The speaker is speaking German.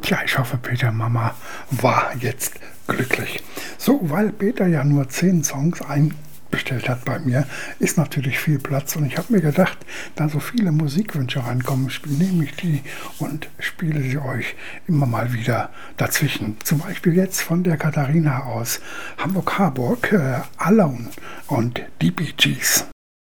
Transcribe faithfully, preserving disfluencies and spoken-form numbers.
Tja, ich hoffe, Peter Mama war jetzt glücklich. So, weil Peter ja nur zehn Songs einbestellt hat bei mir, ist natürlich viel Platz. Und ich habe mir gedacht, da so viele Musikwünsche reinkommen, nehme ich die und spiele sie euch immer mal wieder dazwischen. Zum Beispiel jetzt von der Katharina aus Hamburg-Harburg, äh, Alone und die Bee Gees.